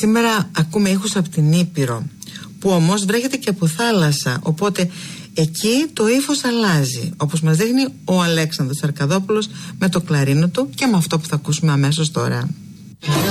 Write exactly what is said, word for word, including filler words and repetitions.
σήμερα ακούμε ήχους από την Ήπειρο, που όμως βρέχεται και από θάλασσα, οπότε εκεί το ύφος αλλάζει, όπως μας δείχνει ο Αλέξανδρος Αρκαδόπουλος με το κλαρίνο του και με αυτό που θα ακούσουμε αμέσως τώρα.